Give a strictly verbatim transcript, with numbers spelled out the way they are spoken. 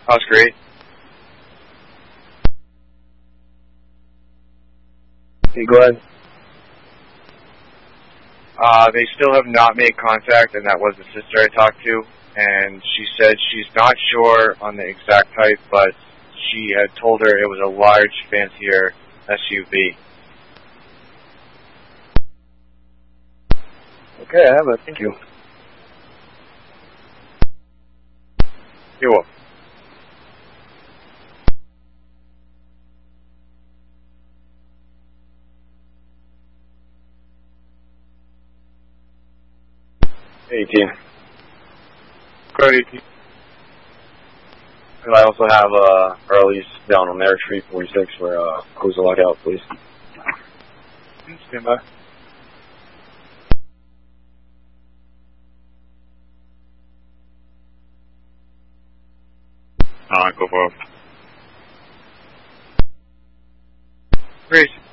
That was great. Okay, go ahead. Uh, they still have not made contact, and that was the sister I talked to, and she said she's not sure on the exact type, but she had told her it was a large, fancier S U V. Okay, I have it. Thank you. You're welcome. eighteen. Go ahead, eighteen. And I also have uh, Early's down on Merrick Street, forty-six, for uh, close the lockout, please. Stand by. Alright, go for it. Grace.